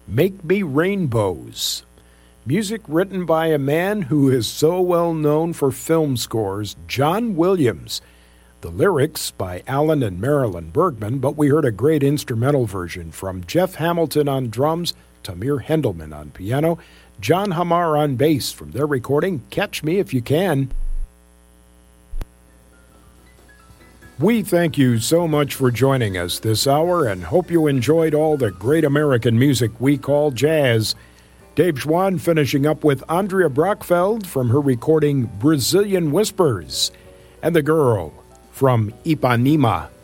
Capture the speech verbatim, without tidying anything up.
Make Me Rainbows. Music written by a man who is so well known for film scores, John Williams. The lyrics by Alan and Marilyn Bergman, but we heard a great instrumental version from Jeff Hamilton on drums, Tamir Hendelman on piano, John Hamar on bass from their recording, Catch Me If You Can. We thank you so much for joining us this hour and hope you enjoyed all the great American music we call jazz. Dave Schwann finishing up with Andrea Brockfeld from her recording Brazilian Whispers, and The Girl from Ipanema.